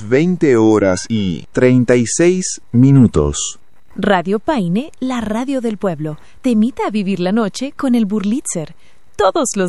20:36. Radio Paine, la radio del pueblo, te invita a vivir la noche con el Burlitzer. Todos los